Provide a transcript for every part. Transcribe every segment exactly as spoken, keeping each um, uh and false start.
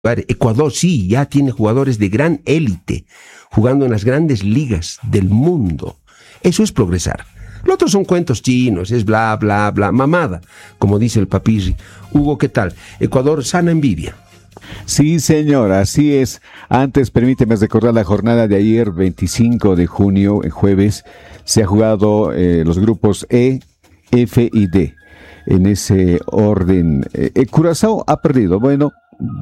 Ecuador sí, ya tiene jugadores de gran élite, jugando en las grandes ligas del mundo. Eso es progresar. Lo otro son cuentos chinos, es bla, bla, bla, mamada, como dice el papirri. Hugo, ¿qué tal? Ecuador, sana envidia. Sí, señor, así es. Antes, permíteme recordar la jornada de ayer, veinticinco de junio, el jueves, se ha jugado eh, los grupos E, F y D. En ese orden, eh, Curazao ha perdido. Bueno,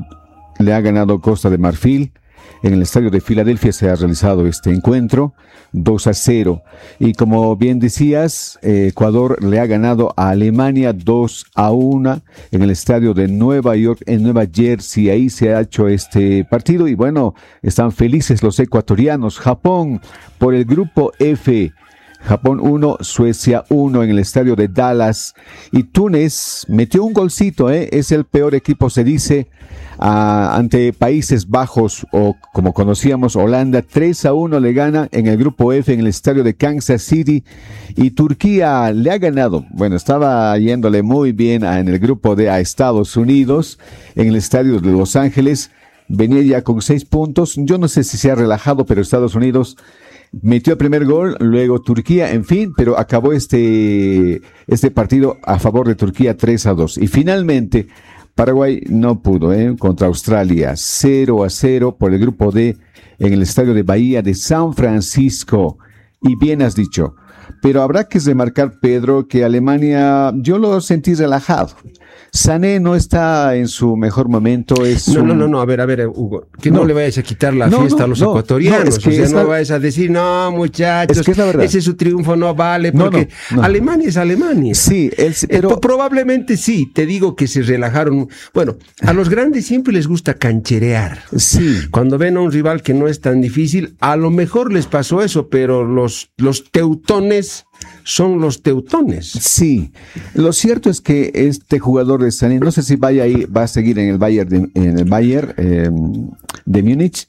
le ha ganado Costa de Marfil. En el estadio de Filadelfia se ha realizado este encuentro, dos a cero. Y como bien decías, eh, Ecuador le ha ganado a Alemania dos a uno en el estadio de Nueva York, en Nueva Jersey. Ahí se ha hecho este partido y bueno, están felices los ecuatorianos. Japón por el grupo F. Japón uno, Suecia uno en el estadio de Dallas. Y Túnez metió un golcito, ¿eh? Es el peor equipo, se dice, uh, ante Países Bajos, o como conocíamos, Holanda. tres a uno le gana en el grupo F en el estadio de Kansas City. Y Turquía le ha ganado, bueno, estaba yéndole muy bien a, en el grupo D a Estados Unidos, en el estadio de Los Ángeles. Venía ya con seis puntos. Yo no sé si se ha relajado, pero Estados Unidos metió el primer gol, luego Turquía, en fin, pero acabó este, este partido a favor de Turquía tres a dos. Y finalmente, Paraguay no pudo, ¿eh? Contra Australia, cero a cero por el grupo D en el estadio de Bahía de San Francisco. Y bien has dicho, pero habrá que remarcar, Pedro, que Alemania, yo lo sentí relajado. Sané no está en su mejor momento. Es no, un... no, no, no, a ver, a ver, Hugo, que no, no le vayas a quitar la no, fiesta no, a los no, ecuatorianos, no, es que o sea, no la... vayas a decir, no, muchachos, es que es ese su triunfo no vale, porque no, no, no. Alemania es Alemania. Sí, él, pero... Eh, probablemente sí, te digo que se relajaron. Bueno, a los grandes siempre les gusta cancherear. Sí. Cuando ven a un rival que no es tan difícil, a lo mejor les pasó eso, pero los, los teutones son los teutones. Sí, lo cierto es que este jugador de Sané, no sé si vaya ahí, va a seguir en el Bayern de, en el Bayern eh, de Múnich,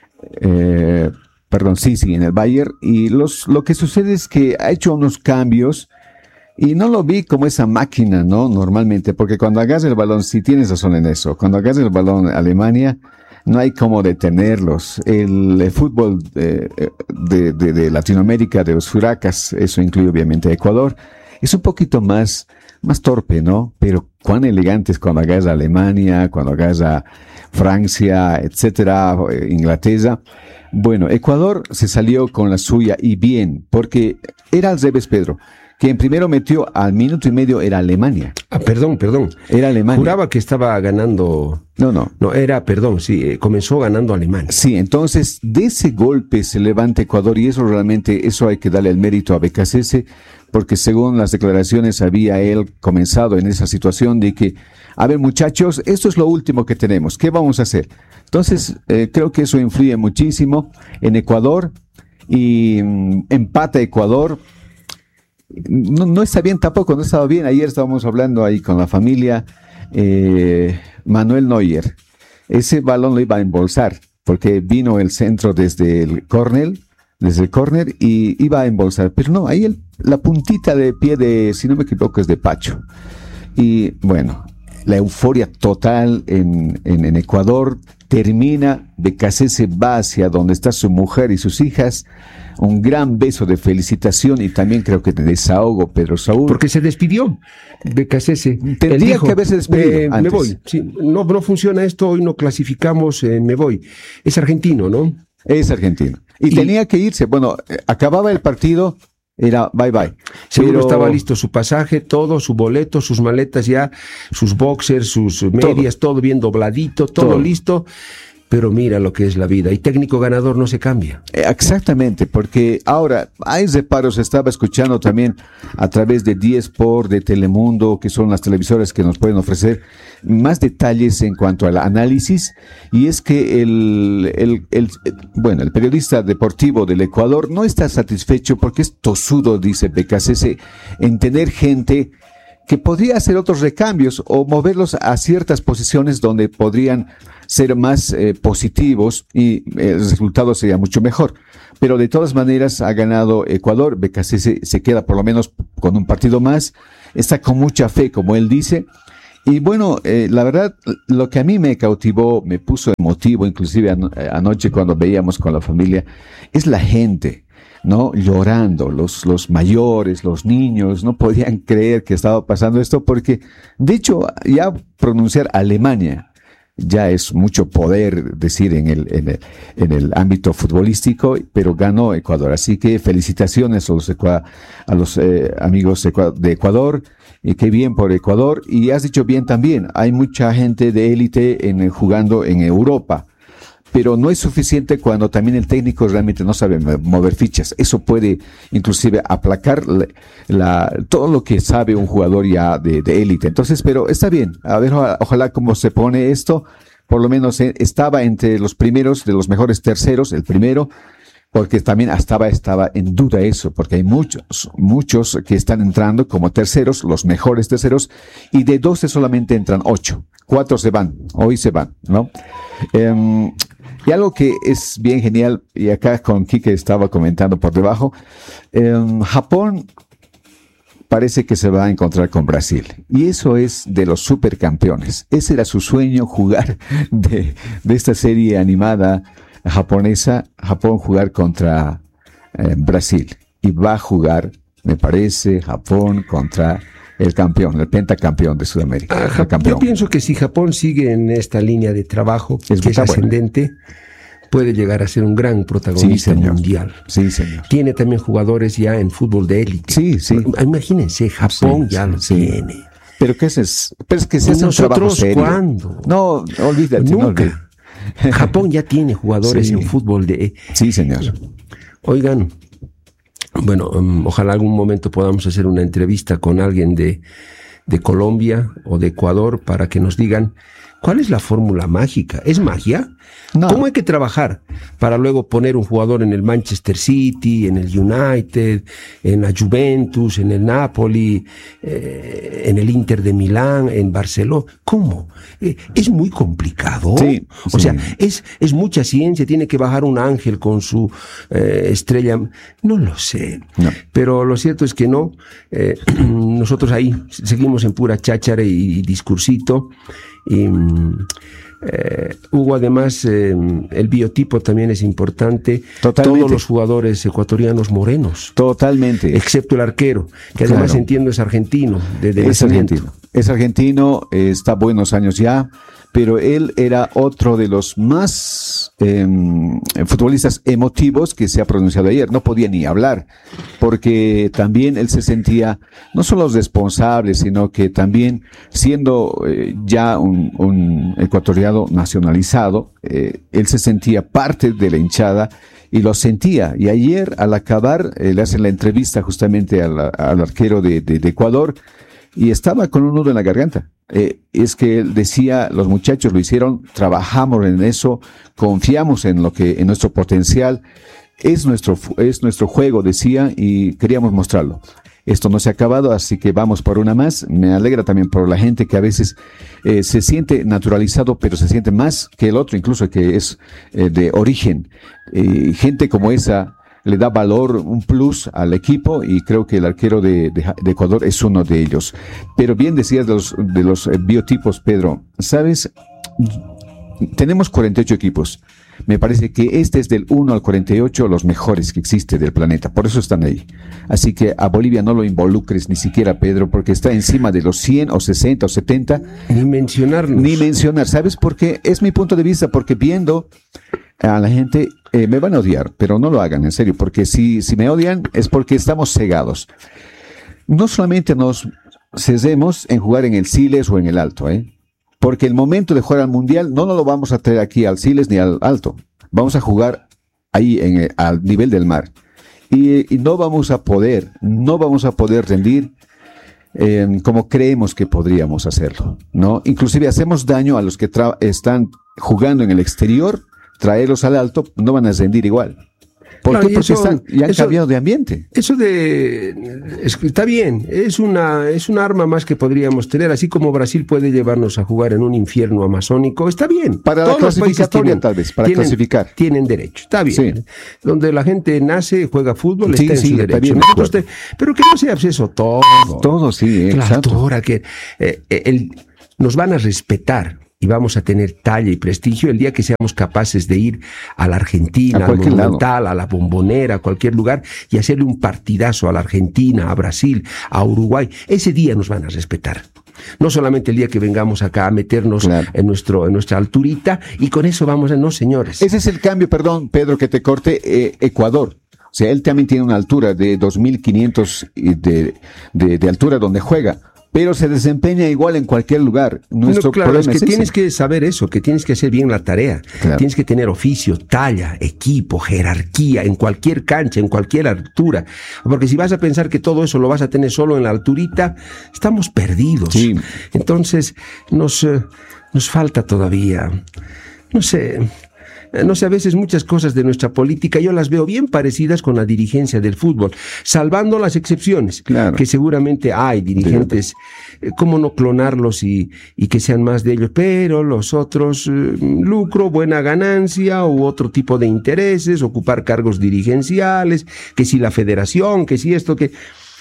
eh, perdón, sí, sí, en el Bayern, y los, lo que sucede es que ha hecho unos cambios y no lo vi como esa máquina, ¿no? Normalmente, porque cuando agarra el balón, sí tienes razón en eso, cuando agarra el balón Alemania, no hay cómo detenerlos. El, el fútbol de, de, de, de Latinoamérica, de los furacas, eso incluye obviamente a Ecuador, es un poquito más, más torpe, ¿no? Pero cuán elegantes cuando agarra Alemania, cuando agarra Francia, etcétera, Inglaterra. Bueno, Ecuador se salió con la suya y bien, porque era al revés, Pedro. Quien primero metió al minuto y medio era Alemania. Ah, perdón, perdón. Era Alemania. Juraba que estaba ganando... No, no. No, era, perdón, sí, eh, comenzó ganando Alemania. Sí, entonces, de ese golpe se levanta Ecuador y eso realmente, eso hay que darle el mérito a B K C S, porque según las declaraciones había él comenzado en esa situación de que, a ver muchachos, esto es lo último que tenemos, ¿qué vamos a hacer? Entonces, eh, creo que eso influye muchísimo en Ecuador y mm, empata Ecuador. No, no está bien tampoco, no estaba bien. Ayer estábamos hablando ahí con la familia, eh, Manuel Neuer. Ese balón lo iba a embolsar, porque vino el centro desde el córner, desde el córner y iba a embolsar. Pero no, ahí el, la puntita de pie de, si no me equivoco, es de Pacho. Y bueno, la euforia total en, en, en Ecuador termina, B K C S va hacia donde está su mujer y sus hijas. Un gran beso de felicitación y también creo que de desahogo, Pedro Saúl. Porque se despidió B K C S. Tendría dijo, que haberse despedido eh, antes. Me voy. Sí, no, no funciona esto, hoy no clasificamos, eh, me voy. Es argentino, ¿no? Es argentino. Y, y tenía que irse. Bueno, eh, acababa el partido, era bye bye. Seguro Pero... estaba listo su pasaje, todo, su boleto, sus maletas ya, sus boxers, sus medias, todo, todo bien dobladito, todo, todo listo. Pero mira lo que es la vida. Y técnico ganador no se cambia. Exactamente, porque ahora hay reparos. Estaba escuchando también a través de D Sport, de Telemundo, que son las televisoras que nos pueden ofrecer más detalles en cuanto al análisis. Y es que el, el, el, bueno, el periodista deportivo del Ecuador no está satisfecho porque es tosudo, dice B K C S, en tener gente que podría hacer otros recambios o moverlos a ciertas posiciones donde podrían ser más eh, positivos y el resultado sería mucho mejor. Pero de todas maneras ha ganado Ecuador, B K C S se queda por lo menos con un partido más, está con mucha fe, como él dice, Y bueno, eh, la verdad, lo que a mí me cautivó, me puso emotivo, inclusive ano- anoche cuando veíamos con la familia, es la gente, ¿no? Llorando, los, los mayores, los niños, no podían creer que estaba pasando esto porque, de hecho, ya pronunciar Alemania ya es mucho poder decir en el, en el, en el ámbito futbolístico, pero ganó Ecuador. Así que felicitaciones a los, ecua- a los eh, amigos ecua- de Ecuador, y qué bien por Ecuador. Y has dicho bien también, hay mucha gente de élite en, jugando en Europa. Pero no es suficiente cuando también el técnico realmente no sabe mover fichas. Eso puede inclusive aplacar la, la, todo lo que sabe un jugador ya de, de élite. Entonces, pero está bien. A ver, ojalá, ojalá cómo se pone esto. Por lo menos eh, estaba entre los primeros, de los mejores terceros, el primero, porque también estaba, estaba en duda eso, porque hay muchos, muchos que están entrando como terceros, los mejores terceros, y de doce solamente entran ocho. Cuatro se van, hoy se van, ¿no? Um, Y algo que es bien genial, y acá con Quique estaba comentando por debajo, eh, Japón parece que se va a encontrar con Brasil. Y eso es de los supercampeones. Ese era su sueño, jugar de, de esta serie animada japonesa, Japón jugar contra eh, Brasil. Y va a jugar, me parece, Japón contra el campeón, el pentacampeón de Sudamérica. Ah, el campeón. Yo pienso que si Japón sigue en esta línea de trabajo, Es que es muy bueno. ascendente, puede llegar a ser un gran protagonista Sí, señor. mundial. Sí, señor. Tiene también jugadores ya en fútbol de élite. Sí, sí. Imagínense, Japón Sí, ya sí, lo sí. tiene. Pero que es, pero es que se ¿Y hace un trabajo nosotros serio. cuándo? No, olvídate, no olvídate. Nunca. Japón ya tiene jugadores Sí. en fútbol de... Sí, señor. Oigan, bueno, um, ojalá algún momento podamos hacer una entrevista con alguien de, de Colombia o de Ecuador para que nos digan cuál es la fórmula mágica. ¿Es magia? No. ¿Cómo hay que trabajar para luego poner un jugador en el Manchester City, en el United, en la Juventus, en el Napoli, eh, en el Inter de Milán, en Barcelona? ¿Cómo? Eh, es muy complicado. Sí, o sí. sea, es, es mucha ciencia, tiene que bajar un ángel con su eh, estrella. No lo sé. No. Pero lo cierto es que no. Eh, nosotros ahí seguimos en pura cháchara y, y discursito. Y eh, Hugo, además, eh, el biotipo también es importante. Totalmente. Todos los jugadores ecuatorianos morenos, Totalmente. excepto el arquero, que además Claro. entiendo es argentino, de, de Es nacimiento. argentino. Es argentino, eh, está buenos años ya, pero él era otro de los más eh, futbolistas emotivos que se ha pronunciado ayer. No podía ni hablar, porque también él se sentía no solo responsable, sino que también siendo eh, ya un, un ecuatoriano nacionalizado, eh, él se sentía parte de la hinchada y lo sentía. Y ayer, al acabar, eh, le hacen la entrevista justamente al, al arquero de, de, de Ecuador, y estaba con un nudo en la garganta. Eh, es que él decía, los muchachos lo hicieron, trabajamos en eso, confiamos en lo que, en nuestro potencial, es nuestro, es nuestro juego, decía, y queríamos mostrarlo. Esto no se ha acabado, así que vamos por una más. Me alegra también por la gente que a veces eh, se siente naturalizado, pero se siente más que el otro, incluso que es eh, de origen. Eh, gente como esa le da valor, un plus al equipo, y creo que el arquero de, de, de Ecuador es uno de ellos. Pero bien decías de los, de los eh, biotipos, Pedro. ¿Sabes? Tenemos cuarenta y ocho equipos. Me parece que este es del uno al cuarenta y ocho los mejores que existe del planeta. Por eso están ahí. Así que a Bolivia no lo involucres ni siquiera, Pedro, porque está encima de los cien o sesenta o setenta. Ni mencionarnos. Ni mencionar. ¿Sabes por qué? Es mi punto de vista, porque viendo a la gente, eh, me van a odiar, pero no lo hagan, en serio, porque si, si me odian es porque estamos cegados. No solamente nos cesemos en jugar en el Siles o en el Alto, ¿eh? Porque el momento de jugar al Mundial no nos lo vamos a traer aquí al Siles ni al Alto. Vamos a jugar ahí en el, al nivel del mar. Y, y no vamos a poder, no vamos a poder rendir eh, como creemos que podríamos hacerlo, ¿no? Inclusive hacemos daño a los que tra- están jugando en el exterior. Traerlos al Alto, no van a rendir igual. ¿Por Claro, qué? y Porque eso- están, ya han eso- cambiado de ambiente. Eso de es- está bien, es una es un arma más que podríamos tener, así como Brasil puede llevarnos a jugar en un infierno amazónico, está bien. Para la Todos los países clasificatoria, tienen- tal vez, para tienen- clasificar. Tienen derecho, está bien. Sí. Donde la gente nace, juega fútbol, Sí, está en sí, su está derecho. bien, de Nosotros acuerdo. te- pero que no sea eso todo. Todo, sí, Que la exacto. altura, que eh, el nos van a respetar y vamos a tener talla y prestigio el día que seamos capaces de ir a la Argentina, a al Monumental, lado. a la Bombonera, a cualquier lugar y hacerle un partidazo a la Argentina, a Brasil, a Uruguay. Ese día nos van a respetar. No solamente el día que vengamos acá a meternos claro. en, nuestro, en nuestra alturita y con eso vamos a... No, señores. Ese es el cambio, perdón, Pedro, que te corte, eh, Ecuador. O sea, él también tiene una altura de dos mil quinientos de, de, de altura donde juega, pero se desempeña igual en cualquier lugar. Nuestro no, claro, problema es que es tienes ese. que saber eso, que tienes que hacer bien la tarea. Claro. Tienes que tener oficio, talla, equipo, jerarquía, en cualquier cancha, en cualquier altura. Porque si vas a pensar que todo eso lo vas a tener solo en la alturita, estamos perdidos. Sí. Entonces, nos, eh, nos falta todavía, no sé... No sé, a veces muchas cosas de nuestra política yo las veo bien parecidas con la dirigencia del fútbol, salvando las excepciones, claro. que seguramente hay dirigentes, eh, cómo no clonarlos y, y que sean más de ellos, pero los otros, eh, lucro, buena ganancia u otro tipo de intereses, ocupar cargos dirigenciales, que si la federación, que si esto, que...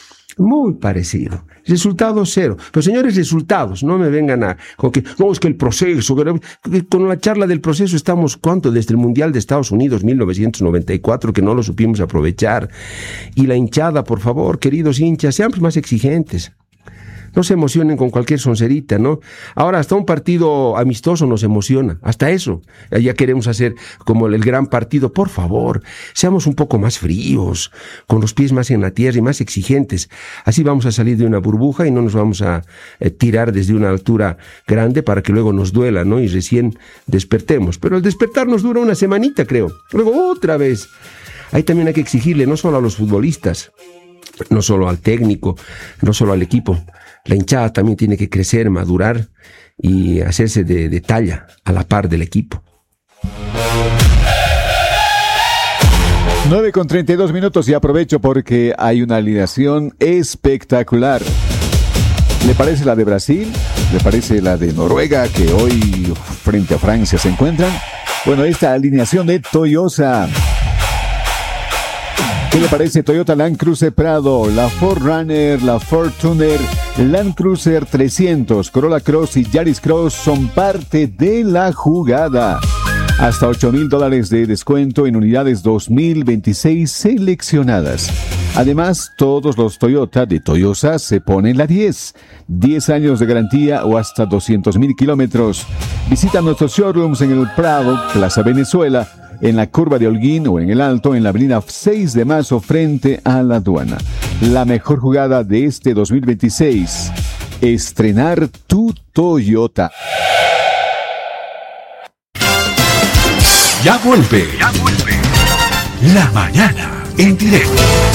Muy parecido. Resultados cero. Pero señores, resultados, no me vengan a... Con que, no, es que el proceso... Que, con la charla del proceso estamos, ¿cuánto? Desde el Mundial de Estados Unidos, mil novecientos noventa y cuatro, que no lo supimos aprovechar. Y la hinchada, por favor, queridos hinchas, sean más exigentes. No se emocionen con cualquier soncerita, ¿no? Ahora, hasta un partido amistoso nos emociona. Hasta eso. Ya queremos hacer como el gran partido. Por favor, seamos un poco más fríos, con los pies más en la tierra y más exigentes. Así vamos a salir de una burbuja y no nos vamos a eh, tirar desde una altura grande para que luego nos duela, ¿no? Y recién despertemos. Pero el despertar nos dura una semanita, creo. Luego otra vez. Ahí también hay que exigirle no solo a los futbolistas, no solo al técnico, no solo al equipo. La hinchada también tiene que crecer, madurar y hacerse de, de talla a la par del equipo. nueve con treinta y dos minutos y aprovecho porque hay una alineación espectacular. ¿Le parece la de Brasil? ¿Le parece la de Noruega que hoy frente a Francia se encuentran? Bueno, esta alineación de Toyota. ¿Qué le parece? Toyota Land Cruiser Prado, la cuatro Runner, la Fortuner, Land Cruiser trescientos, Corolla Cross y Yaris Cross son parte de la jugada. Hasta ocho mil dólares de descuento en unidades dos mil veintiséis seleccionadas. Además, todos los Toyota de Toyosa se ponen la diez. diez años de garantía o hasta doscientos mil kilómetros. Visita nuestros showrooms en el Prado, Plaza Venezuela, en la curva de Holguín o en el Alto, en la avenida seis de marzo frente a la aduana. La mejor jugada de este dos mil veintiséis. Estrenar tu Toyota. Ya vuelve. Ya vuelve. La mañana en directo.